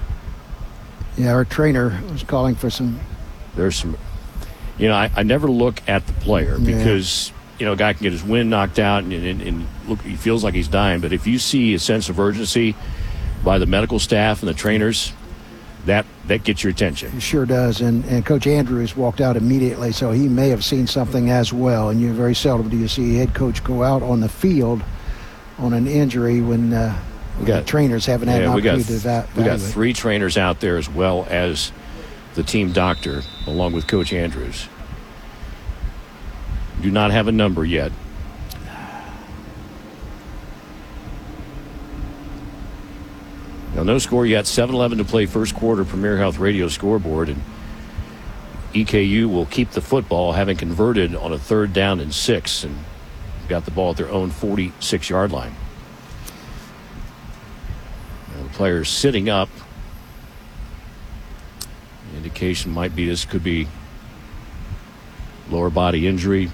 Yeah, our trainer was calling for some. There's some, you know, I, I never look at the player because, yeah. you know, a guy can get his wind knocked out and, and, and look, he feels like he's dying. But if you see a sense of urgency by the medical staff and the trainers, that that gets your attention. It sure does. And, and Coach Andrews walked out immediately, so he may have seen something as well. And you very seldom do you see a head coach go out on the field on an injury when. Uh, We got trainers haven't had yeah, an we got, opportunity to evaluate. We got three trainers out there as well as the team doctor, along with Coach Andrews. Do not have a number yet. Now, no score yet. seven eleven to play first quarter. Premier Health Radio scoreboard. And E K U will keep the football, having converted on a third down and six, and got the ball at their own forty-six yard line. Now, the players sitting up. The indication might be this could be lower body injury.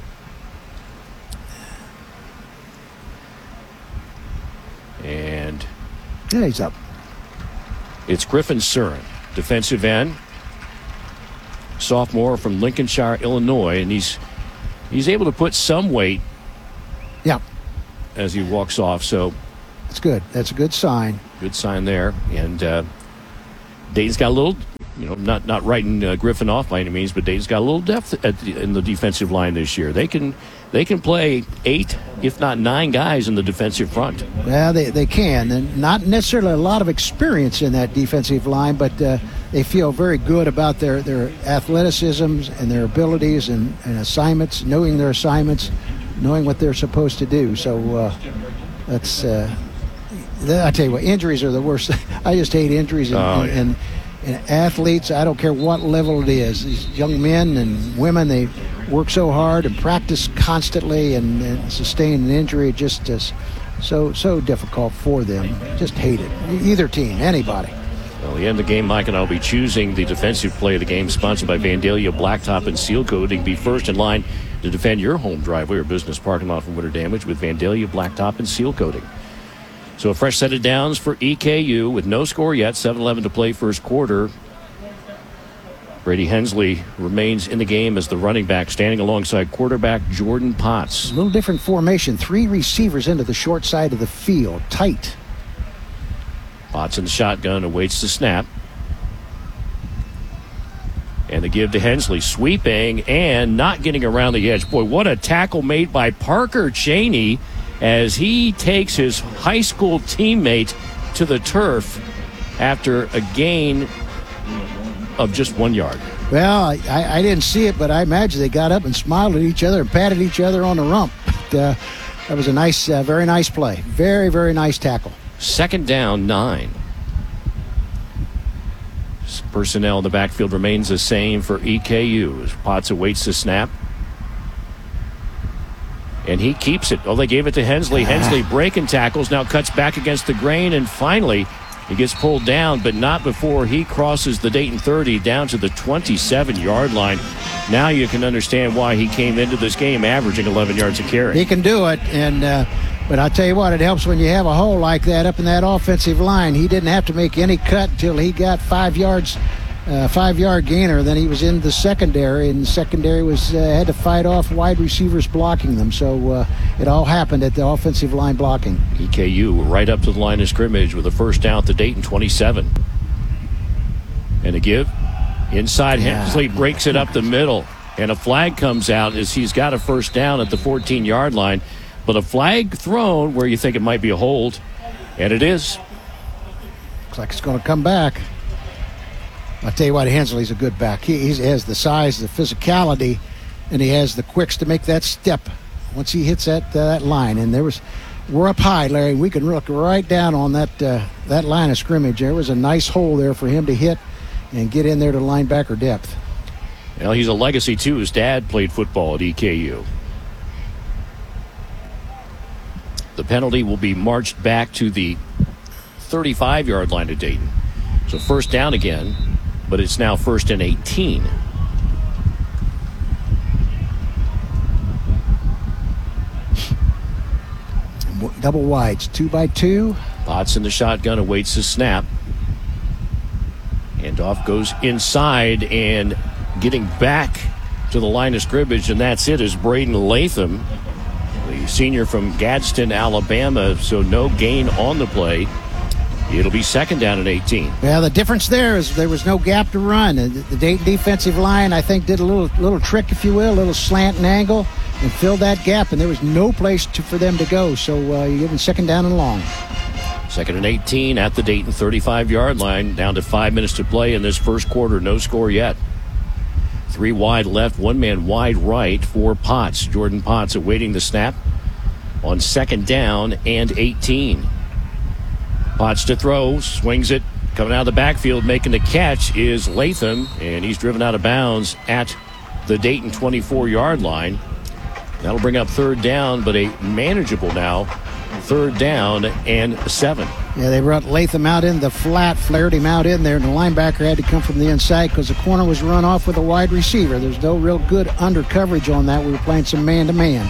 And yeah, he's up. It's Griffin Surin, defensive end, sophomore from Lincolnshire, Illinois, and he's he's able to put some weight. Yeah. As he walks off, so that's good. That's a good sign. Good sign there, and uh, Dayton's got a little. You know, not not writing uh, Griffin off by any means, but Dayton's got a little depth at the, in the defensive line this year. They can they can play eight, if not nine guys in the defensive front. Well, they they can, and not necessarily a lot of experience in that defensive line, but uh, they feel very good about their their athleticisms and their abilities and, and assignments, knowing their assignments, knowing what they're supposed to do. So uh, that's uh, I tell you what, injuries are the worst. I just hate injuries and. Oh, and, yeah. and And athletes, I don't care what level it is, these young men and women, they work so hard and practice constantly, and, and sustain an injury just is so so difficult for them. Just hate it. Either team, anybody. Well, the end of the game, Mike and I will be choosing the defensive play of the game, sponsored by Vandalia Blacktop and Seal Coating. Be first in line to defend your home driveway or business parking lot from winter damage with Vandalia Blacktop and Seal Coating. So a fresh set of downs for E K U with no score yet, seven eleven to play first quarter. Brady Hensley remains in the game as the running back, standing alongside quarterback Jordan Potts. A little different formation. Three receivers into the short side of the field. Tight. Potts in the shotgun, awaits the snap. And the give to Hensley, sweeping and not getting around the edge. Boy, what a tackle made by Parker Cheney as he takes his high school teammate to the turf after a gain of just one yard. Well, I, I didn't see it, but I imagine they got up and smiled at each other and patted each other on the rump. But, uh, that was a nice, uh, very nice play. Very, very nice tackle. Second down, nine. Personnel in the backfield remains the same for E K U as Potts awaits the snap. And he keeps it. Oh, they gave it to Hensley. Hensley breaking tackles, now cuts back against the grain, and finally he gets pulled down, but not before he crosses the Dayton thirty down to the twenty-seven yard line. Now you can understand why he came into this game averaging eleven yards a carry. He can do it, and uh, but I'll tell you what, it helps when you have a hole like that up in that offensive line. He didn't have to make any cut until he got five yards. Uh, five-yard gainer. Then he was in the secondary, and the secondary was uh, had to fight off wide receivers blocking them. So uh, it all happened at the offensive line blocking. E K U right up to the line of scrimmage with a first down at the Dayton twenty-seven. And a give. Inside, yeah. Hensley breaks it up the middle, and a flag comes out as he's got a first down at the fourteen yard line. But a flag thrown where you think it might be a hold, and it is. Looks like it's going to come back. I'll tell you what, Hensley's a good back. He, he has the size, the physicality, and he has the quicks to make that step once he hits that uh, that line. And there was, we're up high, Larry. We can look right down on that uh, that line of scrimmage. There was a nice hole there for him to hit and get in there to linebacker depth. Well, he's a legacy, too. His dad played football at E K U. The penalty will be marched back to the thirty-five yard line of Dayton. So first down again, but it's now first and eighteen. Double wides, two by two. Potts in the shotgun, awaits the snap. Handoff goes inside, and getting back to the line of scrimmage, and that's it, is Braden Latham, the senior from Gadsden, Alabama. So no gain on the play. It'll be second down and eighteen. Well, the difference there is there was no gap to run. And the Dayton defensive line, I think, did a little little trick, if you will, a little slant and angle, and filled that gap, and there was no place to, for them to go. So uh, you give them second down and long. Second and eighteen at the Dayton thirty-five yard line, down to five minutes to play in this first quarter. No score yet. Three wide left, one man wide right for Potts. Jordan Potts awaiting the snap on second down and eighteen. Potts to throw, swings it, coming out of the backfield, making the catch is Latham, and he's driven out of bounds at the Dayton twenty-four-yard line. That'll bring up third down, but a manageable now third down and seven. Yeah, they brought Latham out in the flat, flared him out in there, and the linebacker had to come from the inside because the corner was run off with a wide receiver. There's no real good under coverage on that. We were playing some man-to-man.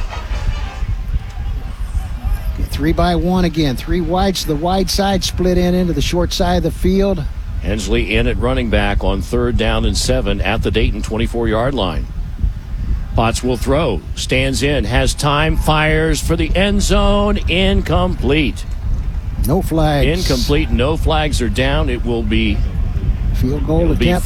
Three by one again. Three wides to the wide side, split in into the short side of the field. Hensley in at running back on third down and seven at the Dayton twenty-four-yard line. Potts will throw, stands in, has time, fires for the end zone, incomplete. No flags. Incomplete, no flags are down. It will be field goal attempt.